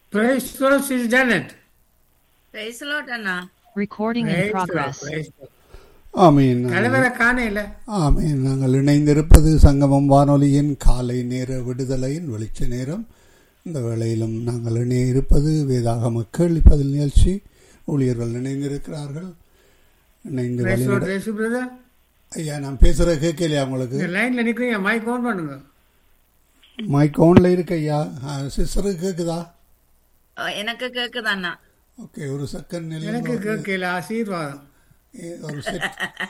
Praise the Lord, Sister Janet. Praise the Lord, Anna. Recording in Praise the Lord, progress. praise the Lord. ஆமீன். தலைவரை காணையில. ஆமீன். நாங்கள் இணைந்திருப்பது சங்கமம் வானொலியின் காலை நேர விடுதலையின் வெளிச்ச நேரம். இந்த வேளையிலும் நாங்கள் இணையிருப்பது வேதாகம கேள்வி பதில் நிகழ்ச்சி. ஊழியர்கள் இணைந்திருக்கிறார்கள். இணைந்து Praise the Lord, praise the brother. ஐயா, நான் பேசுகிற கேட்கலையா உங்களுக்கு? இந்த லைன்ல நிற்கும் மைக் ஆன் பண்ணுங்க. மைக் ஆன்ல இருக்கு ஐயா. சிஸ்டருக்கு கேட்குதா? எனக்கு கேக்குது அண்ணா. ஓகே, ஒரு செகண்ட். எனக்கு கேட்கல. ஆசீர்வாதம். ஒரு செட்.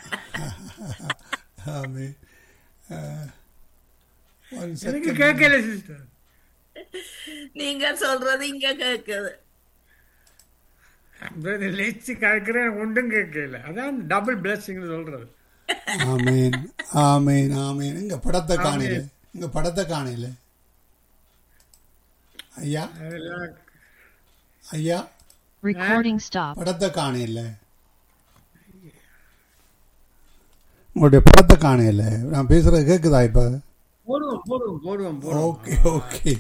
ஆமீன். எனக்கு கேட்கல சிஸ்டர். நீங்க சொல்றது இங்க கேக்குது. பிரதர் லெச்சு கேட்கிறேன், ஒன்றும் கேட்கல. அதான் டபுள் பிளஸிங் சொல்றது. ஆமீன், ஆமீன், ஆமீன். இங்க படத்தை காணல, இங்க படத்தை காணல ஐயா. ஐயா, Recording stop. படத்தை காணல, உங்களுடைய படத்தை காணல. நான் பேசுறது கேக்குதா இப்ப? போடுவோம் போடுவோம் போடுவோம் போடுவோம். Okay okay.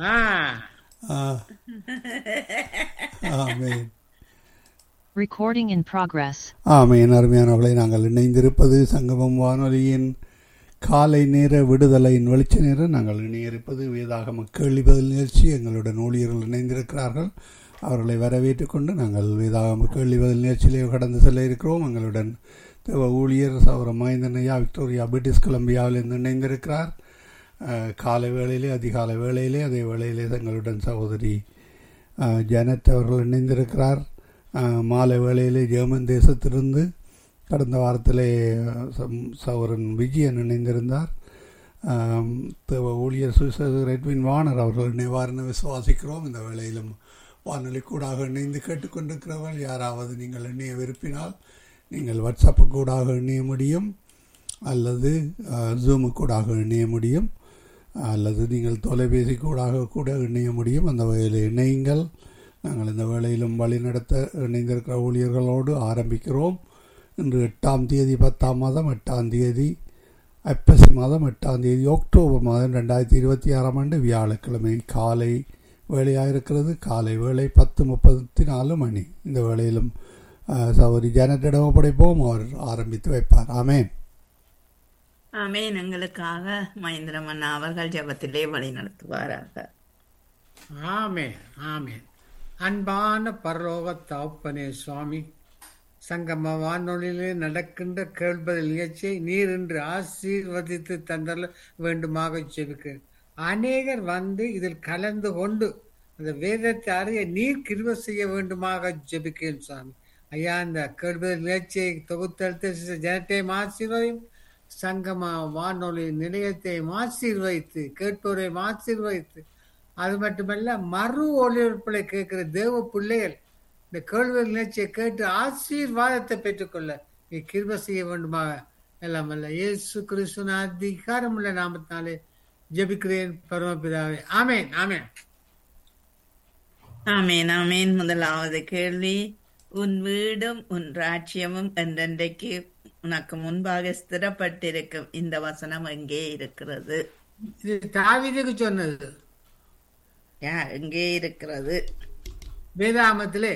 ஆமீன். Recording in progress. ஆமீன். அருமையானவர்களை, நாங்கள் இணைந்திருப்பது சங்கமம் வானொலியின் காலை நேர விடுதலையின் வெளிச்ச நேரம். நாங்கள் இணையிருப்பது வேதாகம கேள்வி பதில் நிகழ்ச்சி. எங்களுடன் ஊழியர்கள் இணைந்திருக்கிறார்கள். அவர்களை வரவேற்றுக் கொண்டு நாங்கள் வேதாகம கேள்வி பதில் நிகழ்ச்சியிலே கடந்து செல்ல இருக்கிறோம். எங்களுடன் தேவ ஊழியர் சௌர மகேந்திரனையா விக்டோரியா பிரிட்டிஷ் கொலம்பியாவிலிருந்து இணைந்திருக்கிறார். காலை வேளையிலே, அதிகாலை வேளையிலே, அதே வேளையிலே எங்களுடன் சகோதரி ஜனத் அவர்கள் இணைந்திருக்கிறார். மாலை வேளையிலே ஜெர்மன் தேசத்திலிருந்து கடந்த வாரத்திலே சௌரன் விஜயன் இணைந்திருந்தார். தேவ ஊழியர் சுவிசேஷகர் எட்வின் வானர் அவர்கள் இணைவார்னு விசுவாசிக்கிறோம். இந்த வேளையிலும் வானொலி கூடாக இணைந்து கேட்டுக்கொண்டிருக்கிறவர்கள் யாராவது நீங்கள் இணைய விரும்பினால் நீங்கள் வாட்ஸ்அப்பு கூடாக இணைய முடியும், அல்லது ஜூமு கூடாக இணைய முடியும், அல்லது நீங்கள் தொலைபேசி கூடாக கூட இணைய முடியும். அந்த வகையில் இணையுங்கள். நாங்கள் இந்த வேளையிலும் வழிநடத்த இணைந்திருக்கிற ஊழியர்களோடு ஆரம்பிக்கிறோம். இன்று 8ஆம் தேதி 10ஆம் மாதம் 8ஆம் தேதி ஐப்பசி மாதம் 8ஆம் தேதி அக்டோபர் மாதம் 2026ஆம் ஆண்டு வியாழக்கிழமை காலை வேளையாயிருக்கிறது. காலை வேளை 10:34 இந்த வேளையிலும் சௌரி ஜனத்திடம் ஒப்படைப்போம். அவர் ஆரம்பித்து வைப்பார். ஆமேன். ஆமேன். எங்களுக்காக மகேந்திரம் அண்ணா அவர்கள் ஜெபத்திலே வழி நடத்துவாராக. ஆமேன் ஆமேன். அன்பான பரலோக தகப்பனே சுவாமி, சங்கம வானொலியிலே நடக்கின்ற கேள்பதில் நிகழ்ச்சியை நீர் இன்று ஆசீர்வதித்து தந்தர வேண்டுமாக ஜெபிக்கிறேன். அநேகர் வந்து இதில் கலந்து கொண்டு அந்த வேதத்தை அறிய நீர் கிருபை செய்ய வேண்டுமாக ஜெபிக்கிறேன் சுவாமி. ஐயா, இந்த கேள்பதில் நிகழ்ச்சியை தொகுத்தெடுத்து ஜனத்தையும் ஆசீர்வதியும், சங்கம வானொலி நிலையத்தையும் ஆசீர்வதித்து, கேட்போரையும் ஆசீர்வதித்து, அது மட்டுமல்ல மறு ஒளிபரப்புகளை கேட்கிற தேவ பிள்ளைகள் இந்த கேள்வி நிகழ்ச்சியை கேட்டு ஆசீர்வாதத்தை பெற்றுக்கொள்ள நீ கிருபை செய்ய வேண்டுமாக எல்லாம் அல்ல இயேசு கிறிஸ்துவின் அதிகாரமுள்ள நாமத்தினாலே ஜெபிக்கிறேன் பரமபிதாவே. ஆமேன் ஆமேன் ஆமேன் ஆமேன். முதலாவது கேள்வி, உன் வீடும் உன் ராஜ்யமும் என்றென்றைக்கு உனக்கு முன்பாக ஸ்திரப்பட்டிருக்கும். இந்த வசனம் எங்கே இருக்கிறது? இது தாவீதுக்கு சொன்னது. எங்கே இருக்கிறது? வேதாகமத்திலே.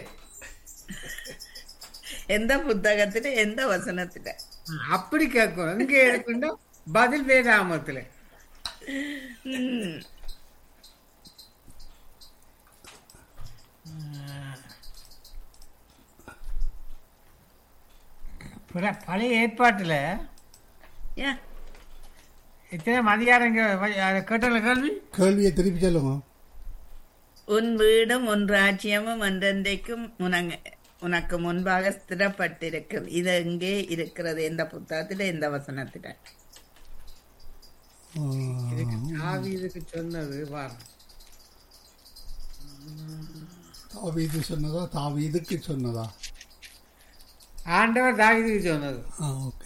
எந்த புத்தகத்துல, எந்த வசனத்துல? அப்படி கேட்கணும். எங்கே இருக்குன்னா பதில் வேதாகமத்திலே. பழைய ஏற்பாட்டுல எத்தனை அதிகாரம் கேட்டல கேள்வி? கேள்வியை திருப்பி சொல்லுங்க. உன் வீடும் உன் ராஜ்யமும் என்றென்றைக்கும் உனக்கு முன்பாக ஸ்திரப்பட்டிருக்கும். இது எங்கே இருக்கிறது? எந்த புத்தகத்துல, எந்த வசனத்துல? தாவீதுக்கு சொன்னது பாரு. தாவீது சொன்னதா? தாவீதுக்கு சொன்னதா? ஆண்டவர் தாவீதுக்கு சொன்னது. ஓகே.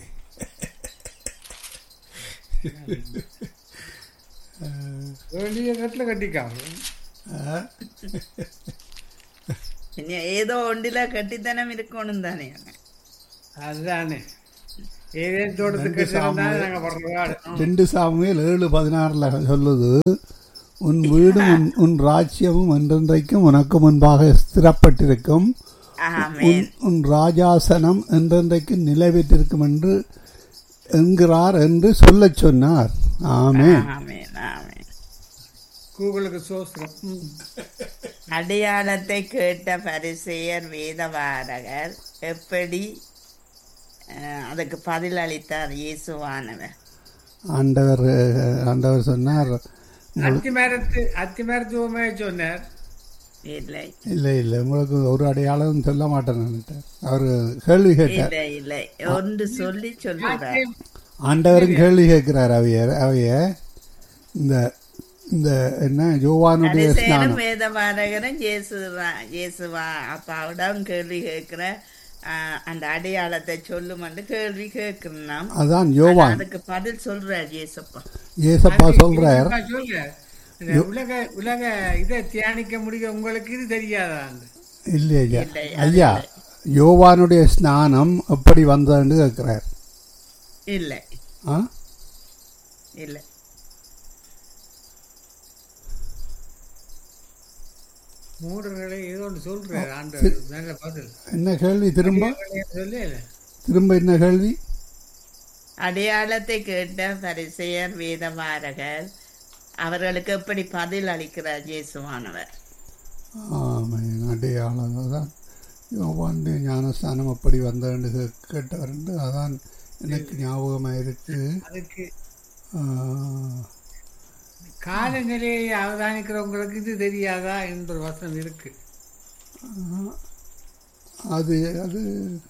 வெளிய கட்டில கட்டிக்காம ஏதோ ஒன்றில கட்டித்தனம் இருக்கணும் தானே. அதுதானே ஏதேன் தோட்டத்துக்கு 2 சாமுவேல் 7:16 சொல்லுது, உன் வீடும் உன் ராஜ்யமும் என்றென்றைக்கும் உனக்கு முன்பாக ஸ்திரப்பட்டிருக்கும். ஆமென். உன் ராஜாசனம் என்றென்றைக்கும் நிலைபெற்றிருக்கும் என்று என்கிறார் என்று சொல்லச் சொன்னார். ஆமென். ஆமென். ஆமென். கூகுளுக்கு சோஸ்திரம். அடையாளத்தை கேட்ட பரிசேயர் வேதவாரகர் எப்படி அதுக்கு பதில் அளித்தார் இயேசுவானவர்? ஆண்டவர் சொன்னார், அத்திமரத்து உண்மையை சொன்னார். இல்லை இல்லை உங்களுக்கு ஒரு அடையாளம் சொல்ல மாட்டேன். அவர் கேள்வி கேட்டார். இல்லை இல்லை ஒன்று சொல்லி சொல்லுறார். ஆண்டவரும் கேள்வி கேட்கிறார். அவைய இந்த என்ன யோவானுடைய ஸ்நானம் வேதவாரகரும் இயேசுவா அப்பாவிடம் கேள்வி கேட்கிற அந்த அடையாளத்தை சொல்லும் என்று கேள்வி கேட்கிறோம். அதான் யோவான் அதுக்கு பதில் சொல்றார் ஏசப்பா சொல்றார். உலக இதை தியானிக்க முடியும், உங்களுக்கு இது தெரியாதா? இல்லையா ஐயா, யோவானுடைய ஸ்நானம் எப்படி வந்ததுன்னு கேட்கிறார். இல்லை இல்லை மூடர்களை ஏதோ ஒன்று சொல்றாரு ஆண்டவர். நல்ல பதில். என்ன கேள்வி? திரும்ப என்ன கேள்வி? அடையாளத்தை கேட்ட பரிசேயர் வேதவாரகர் அவர்களுக்கு எப்படி பதில் அளிக்கிறார் இயேசுவானவர்? ஆமாம், அடையாளம் தான் யோவான் ஞானஸ்தானம் அப்படி வந்தேன்னு கேட்டவர். அதான் எனக்கு ஞாபகமாக இருக்கு. அதுக்கு காலநிலையை அவதானிக்கிறவங்களுக்கு இது தெரியாதா என்ற வசனம் இருக்கு. அது